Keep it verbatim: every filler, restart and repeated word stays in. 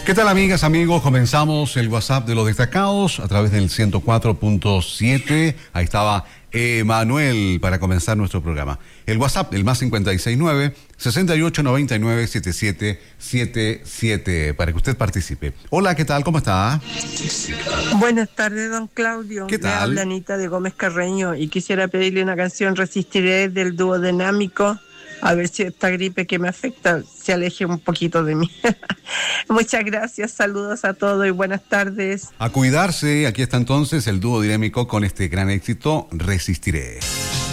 ¿Qué tal, amigas, amigos? Comenzamos el WhatsApp de los destacados a través del ciento cuatro punto siete. Ahí estaba Emanuel para comenzar nuestro programa. El WhatsApp, el más cincuenta y seis nueve, sesenta y ocho noventa y nueve, setenta y siete setenta y siete, para que usted participe. Hola, ¿qué tal? ¿Cómo está? Buenas tardes, don Claudio. ¿Qué tal? Me habla Anita de Gómez Carreño y quisiera pedirle una canción Resistiré del dúo Dinámico. A ver si esta gripe que me afecta se aleje un poquito de mí. Muchas gracias, saludos a todos y buenas tardes. A cuidarse, aquí está entonces el dúo dinámico con este gran éxito, Resistiré.